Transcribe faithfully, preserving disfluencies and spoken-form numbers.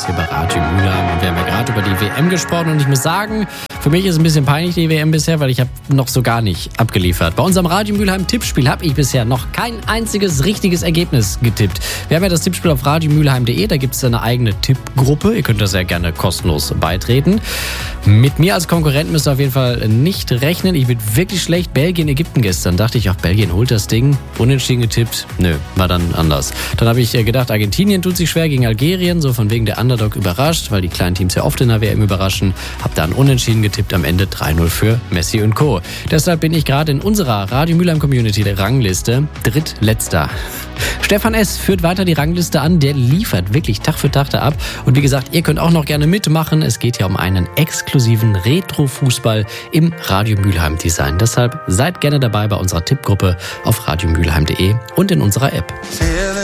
Neues hier bei Radio Mülheim. Und wir haben ja gerade über die W M gesprochen und ich muss sagen, für mich ist es ein bisschen peinlich, die W M bisher, weil ich habe noch so gar nicht abgeliefert. Bei unserem Radio Mülheim Tippspiel habe ich bisher noch kein einziges richtiges Ergebnis getippt. Wir haben ja das Tippspiel auf radio mülheim punkt de, da gibt es eine eigene Tippgruppe. Ihr könnt da sehr gerne kostenlos beitreten. Mit mir als Konkurrent müsst ihr auf jeden Fall nicht rechnen. Ich bin wirklich schlecht. Belgien, Ägypten gestern. Dachte ich, auch Belgien holt das Ding. Unentschieden getippt. Nö, war dann anders. Dann habe ich gedacht, Argentinien tut sich schwer gegen Algerien. So von wegen der Underdog überrascht, weil die kleinen Teams ja oft in der W M überraschen. Hab dann Unentschieden getippt. Am Ende drei null für Messi und Co. Deshalb bin ich gerade in unserer Radio Mülheim Community der Rangliste drittletzter. Stefan S. führt weiter die Rangliste an. Der liefert wirklich Tag für Tag da ab. Und wie gesagt, ihr könnt auch noch gerne mitmachen. Es geht ja um einen exklusiven Retro-Fußball im Radio Mülheim Design. Deshalb seid gerne dabei bei unserer Tippgruppe auf radio mülheim punkt de und in unserer App.